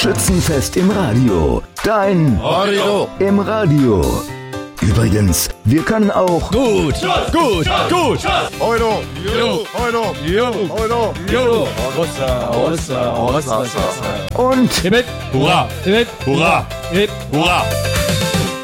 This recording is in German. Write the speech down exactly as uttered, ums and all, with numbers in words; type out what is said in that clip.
Schützenfest im Radio. Dein Radio im Radio. Übrigens, wir können auch gut, gut, gut. Euro, Jo, Euro, jo, Euro, jo. Rossa, rossa, rossa, rossa. und Hip, hip, hurra, hip, hip, hurra, hip, hurra.